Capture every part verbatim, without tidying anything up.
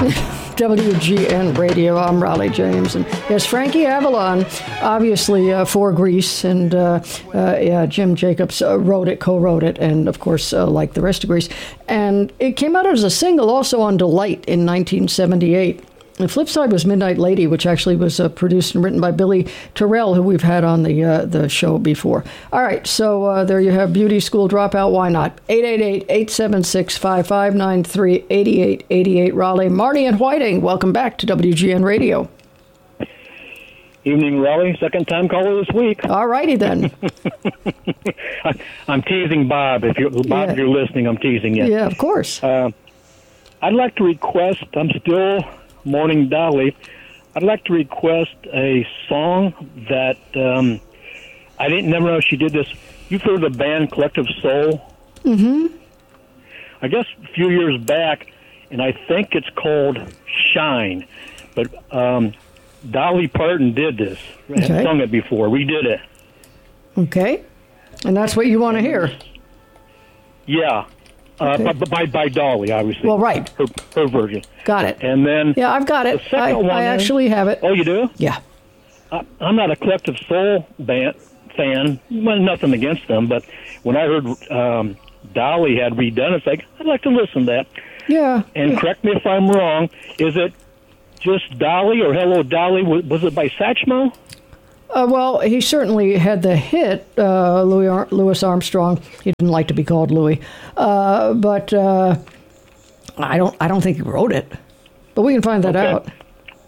W G N Radio. I'm Raleigh James. And yes, Frankie Avalon, obviously uh, for Grease, and uh, uh, yeah, Jim Jacobs uh, wrote it, co-wrote it, and of course, uh, like the rest of Grease. And it came out as a single also on Delight in nineteen seventy-eight. The flip side was Midnight Lady, which actually was uh, produced and written by Billy Terrell, who we've had on the uh, the show before. All right, so uh, there you have Beauty School Dropout. Why not? eight eight eight, eight seven six, five five nine three, eight eight eight eight. Raleigh. Marty and Whiting, welcome back to W G N Radio. Evening, Raleigh. Second time caller this week. All righty then. I'm teasing Bob. If you're, Bob, Yeah. if you're listening, I'm teasing you. Yeah, of course. Uh, I'd like to request, I'm still Morning Dolly, I'd like to request a song that um, I didn't never know she did this. You've heard of the band Collective Soul? Mm-hmm. I guess a few years back, and I think it's called Shine. But um, Dolly Parton did this. I Okay. had sung it before. We did it. Okay. And that's what you want to hear. Yeah. Uh, Okay. by, by, by Dolly, obviously. Well, right. Her, her version. Got it. And then... Yeah, I've got it. The second I, one I is- actually have it. Oh, you do? Yeah. I, I'm not a Collective Soul band fan. Well, nothing against them, but when I heard um, Dolly had redone it, it's like, I'd like to listen to that. Yeah. And yeah. correct me if I'm wrong, is it just Dolly or Hello Dolly? Was, was it by Satchmo? Uh, well, he certainly had the hit, uh, Louis, Ar- Louis Armstrong. He didn't like to be called Louis, uh, but uh, I don't. I don't think he wrote it. But we can find that Okay. out.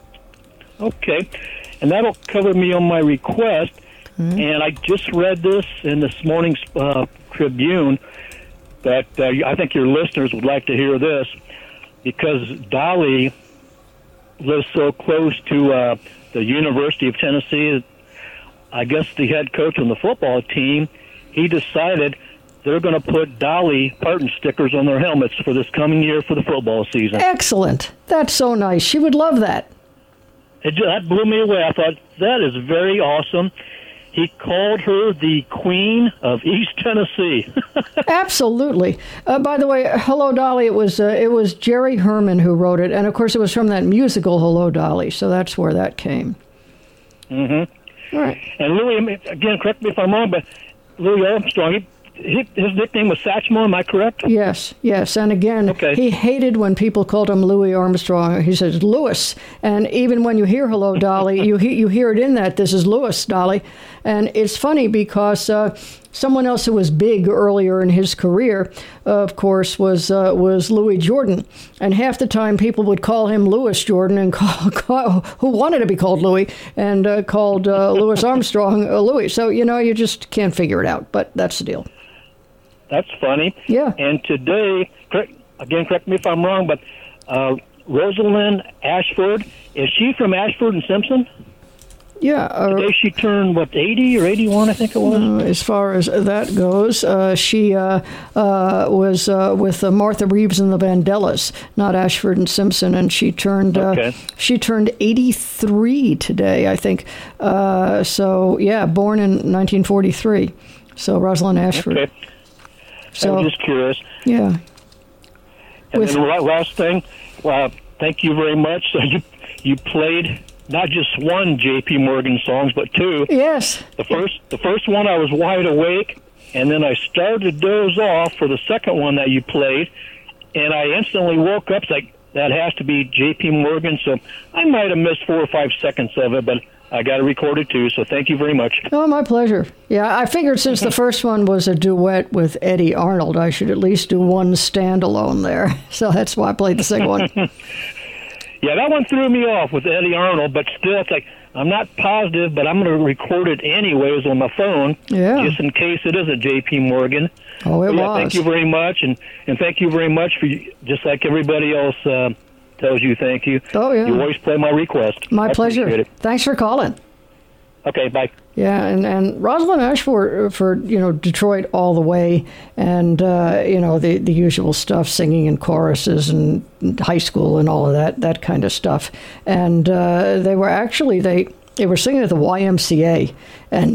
Okay. And that'll cover me on my request. Mm-hmm. And I just read this in this morning's uh, Tribune that uh, I think your listeners would like to hear this because Dolly lives so close to uh, the University of Tennessee. I guess the head coach on the football team, he decided they're going to put Dolly Parton stickers on their helmets for this coming year for the football season. Excellent. That's so nice. She would love that. It, ju- that blew me away. I thought, that is very awesome. He called her the Queen of East Tennessee. Absolutely. Uh, by the way, Hello Dolly. It was uh, it was Jerry Herman who wrote it, and of course it was from that musical Hello Dolly. So that's where that came. Mm-hmm. All right. And Louis, again, correct me if I'm wrong, but Louis Armstrong, he, he, his nickname was Satchmo, am I correct? Yes, yes. And again, Okay. he hated when people called him Louis Armstrong. He says Louis. And even when you hear Hello Dolly, you, he, you hear it in that, this is Louis, Dolly. And it's funny because uh, someone else who was big earlier in his career, uh, of course, was uh, was Louis Jordan. And half the time people would call him Louis Jordan and call, call who wanted to be called Louis and uh, called uh, Louis Armstrong uh, Louis. So, you know, you just can't figure it out. But that's the deal. That's funny. Yeah. And today, correct, again, correct me if I'm wrong, but uh, Rosalind Ashford, is she from Ashford and Simpson? Yeah. Uh, Today she turned, what, eighty or eighty-one, I think it was? Uh, as far as that goes, uh, she uh, uh, was uh, with uh, Martha Reeves and the Vandellas, not Ashford and Simpson, and she turned uh, Okay. she turned eighty-three today, I think. Uh, so yeah, born in nineteen forty-three. So Rosalind Ashford. Okay. So I was just curious. yeah, And With- then the last thing, uh, thank you very much. So you you played not just one J P Morgan songs, but two. yes, The first the first one I was wide awake, and then I started to doze off for the second one that you played, and I instantly woke up. It's like, that has to be J P Morgan. So I might have missed four or five seconds of it, but I got it recorded too. So thank you very much. oh, my pleasure. Yeah, I figured since the first one was a duet with Eddie Arnold, I should at least do one standalone there. So that's why I played the second one. Yeah, that one threw me off with Eddie Arnold, but still, it's like, I'm not positive, but I'm going to record it anyways on my phone, Yeah. just in case it is a J P Morgan. Oh, it But yeah, was. thank you very much, and, and thank you very much for, just like everybody else uh, tells you thank you. Oh, yeah. You always play my request. My I pleasure. appreciate it. Thanks for calling. Okay, bye. Yeah, and, and Rosalind Ashford for, you know, Detroit all the way, and, uh, you know, the, the usual stuff, singing in choruses and high school and all of that, that kind of stuff. And uh, they were actually, they they were singing at the Y M C A, and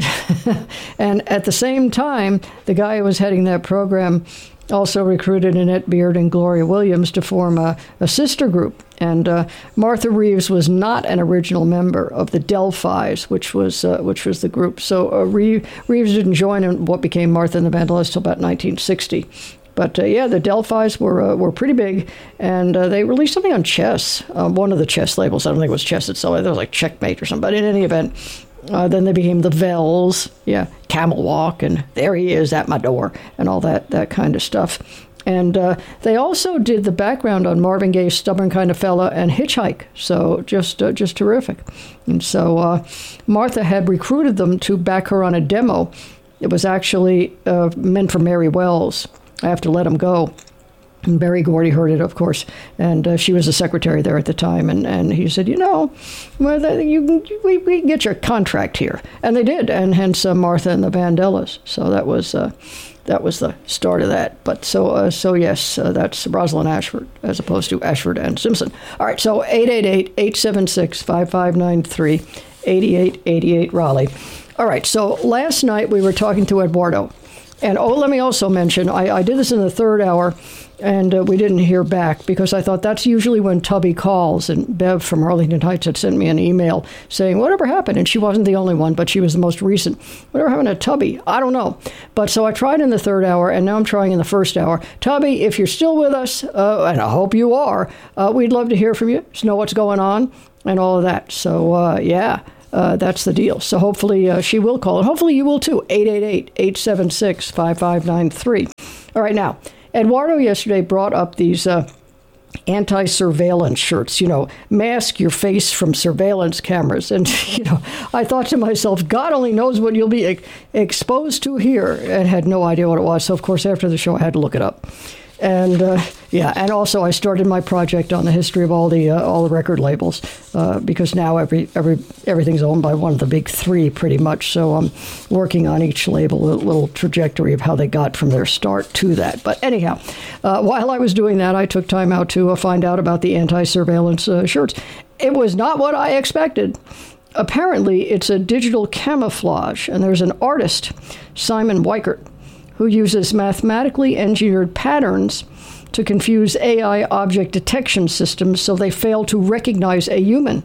and at the same time, the guy who was heading that program also recruited Annette Beard and Gloria Williams to form a, a sister group. And uh, Martha Reeves was not an original member of the Delphis, which was uh, which was the group. So uh, Reeves, Reeves didn't join in what became Martha and the Vandellas till about nineteen sixty. But uh, yeah, the Delphis were uh, were pretty big, and uh, they released something on chess. Uh, one of the chess labels, I don't think it was chess itself. It was like Checkmate or something. But in any event, uh, then they became the Vels, yeah, Camel Walk, and there he is at my door, and all that that kind of stuff. And uh, they also did the background on Marvin Gaye's "Stubborn Kind of Fella" and "Hitchhike," so just uh, just terrific. And so uh, Martha had recruited them to back her on a demo. It was actually uh, meant for Mary Wells. I Have to Let Him Go. And Berry Gordy heard it, of course, and uh, she was the secretary there at the time, and, and he said, you know, well, the, you, we, we can get your contract here. And they did, and hence uh, Martha and the Vandellas. So that was uh, that was the start of that. But so, uh, so yes, uh, that's Rosalind Ashford, as opposed to Ashford and Simpson. All right, so eight eight eight, eight seven six, five five nine three, eight eight eight eight Raleigh. All right, so last night we were talking to Eduardo. And oh, let me also mention, I, I did this in the third hour, and uh, we didn't hear back because I thought that's usually when Tubby calls. And Bev from Arlington Heights had sent me an email saying, whatever happened? And she wasn't the only one, but she was the most recent. Whatever happened to Tubby? I don't know. But so I tried in the third hour, and now I'm trying in the first hour. Tubby, if you're still with us, uh, and I hope you are, uh, we'd love to hear from you, to know what's going on, and all of that. So, uh, yeah. Uh, that's the deal. So hopefully uh, she will call, and hopefully you will too. eight eight eight, eight seven six, five five nine three. All right, now, Eduardo yesterday brought up these uh, anti-surveillance shirts, you know, mask your face from surveillance cameras. And, you know, I thought to myself, God only knows what you'll be ex- exposed to here, and had no idea what it was. So, of course, after the show, I had to look it up. And uh, yeah, and also I started my project on the history of all the uh, all the record labels uh, because now every every everything's owned by one of the big three pretty much. So I'm working on each label, a little trajectory of how they got from their start to that. But anyhow, uh, while I was doing that, I took time out to uh, find out about the anti-surveillance uh, shirts. It was not what I expected. Apparently, it's a digital camouflage, and there's an artist, Simon Weichert, who uses mathematically engineered patterns to confuse A I object detection systems so they fail to recognize a human.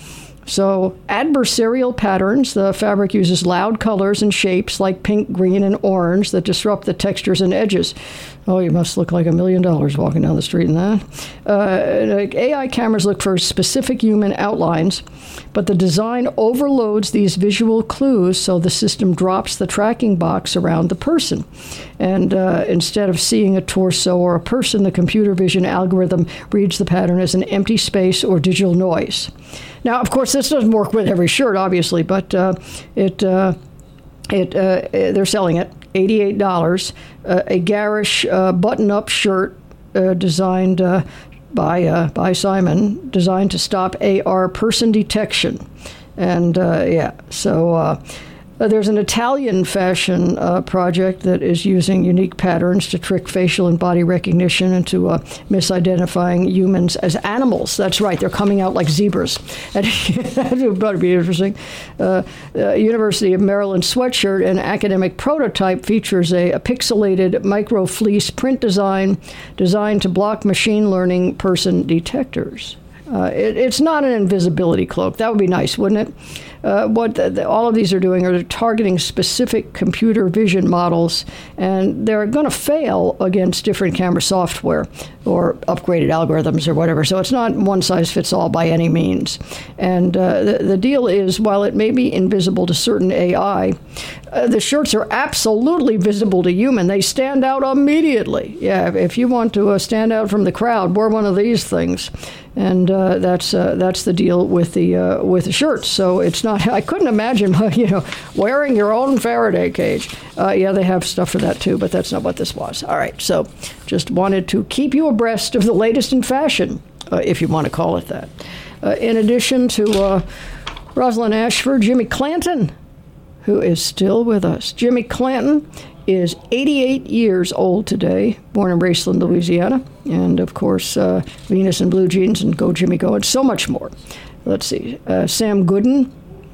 So adversarial patterns, the fabric uses loud colors and shapes like pink, green, and orange that disrupt the textures and edges. Oh, you must look like a million dollars walking down the street in that. Uh, A I cameras look for specific human outlines, but the design overloads these visual clues so the system drops the tracking box around the person. And uh, instead of seeing a torso or a person, the computer vision algorithm reads the pattern as an empty space or digital noise. Now, of course, this doesn't work with every shirt, obviously, but uh, it uh, it uh, they're selling it eighty-eight dollars. Uh, a garish uh, button-up shirt uh, designed uh, by uh, by Simon, designed to stop A R person detection, and uh, yeah, so. Uh, Uh, there's an Italian fashion uh, project that is using unique patterns to trick facial and body recognition into uh, misidentifying humans as animals. That's right, they're coming out like zebras. And that would be interesting. Uh, uh, University of Maryland sweatshirt, an academic prototype, features a, a pixelated micro-fleece print design designed to block machine learning person detectors. Uh, it, it's not an invisibility cloak. That would be nice, wouldn't it? Uh, what the, the, all of these are doing are they're targeting specific computer vision models, and they're going to fail against different camera software or upgraded algorithms or whatever. So it's not one size fits all by any means. And uh, the, the deal is, while it may be invisible to certain A I, uh, the shirts are absolutely visible to human. They stand out immediately. Yeah, if, if you want to uh, stand out from the crowd, wear one of these things. And uh, that's uh, that's the deal with the uh, with the shirts. So it's not. I couldn't imagine, you know, wearing your own Faraday cage. Uh, yeah, they have stuff for that too, but that's not what this was. All right. So just wanted to keep you abreast of the latest in fashion, uh, if you want to call it that. Uh, in addition to uh, Rosalind Ashford, Jimmy Clanton, who is still with us. Jimmy Clanton is eighty-eight years old today, born in Raceland, Louisiana. And, of course, uh, Venus and Blue Jeans and Go Jimmy Go and so much more. Let's see. Uh, Sam Gooden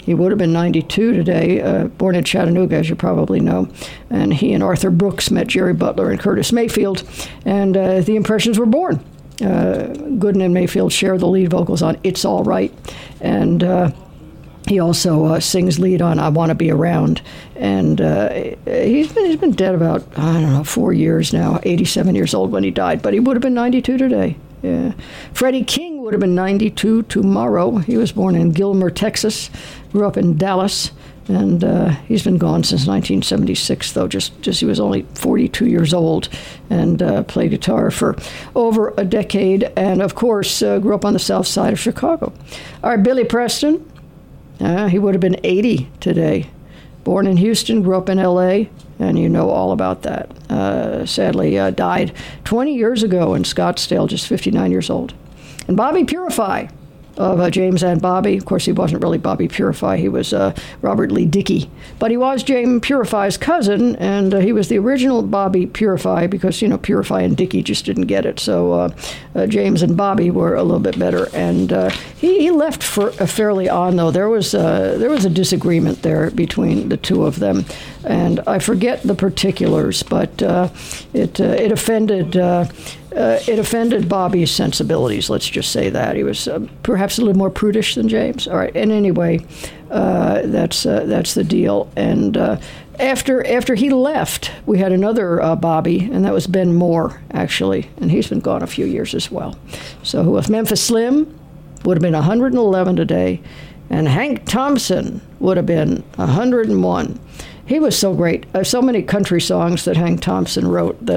He would have been ninety-two today, uh, born in Chattanooga, as you probably know. And he and Arthur Brooks met Jerry Butler and Curtis Mayfield, and uh, the Impressions were born. Uh, Gooden and Mayfield share the lead vocals on It's All Right, and uh, he also uh, sings lead on I Want to Be Around. And uh, he's been, he's been dead about, I don't know, four years now, eighty-seven years old when he died, but he would have been ninety-two today. Yeah. Freddie King would have been ninety-two tomorrow. He was born in Gilmer, Texas, grew up in Dallas, and uh, he's been gone since nineteen seventy-six, though just, just he was only forty-two years old, and uh, played guitar for over a decade, and of course uh, grew up on the south side of Chicago. All right, Billy Preston, uh, he would have been eighty today. Born in Houston, grew up in L A, and you know all about that. Uh, sadly, uh, died twenty years ago in Scottsdale, just fifty-nine years old. And Bobby Purify of uh, James and Bobby. Of course, he wasn't really Bobby Purify. He was uh, Robert Lee Dickey. But he was James Purify's cousin, and uh, he was the original Bobby Purify because, you know, Purify and Dickey just didn't get it. So uh, uh, James and Bobby were a little bit better. And uh, he, he left for, uh, fairly on, though. There was, uh, there was a disagreement there between the two of them. And I forget the particulars, but uh, it, uh, it offended... Uh, Uh, it offended Bobby's sensibilities, let's just say that. He was uh, perhaps a little more prudish than James. All right, and anyway, uh, that's uh, that's the deal. And uh, after after he left, we had another uh, Bobby, and that was Ben Moore, actually, and he's been gone a few years as well. So if Memphis Slim would have been one hundred eleven today, and Hank Thompson would have been one hundred one. He was so great. Uh, so many country songs that Hank Thompson wrote that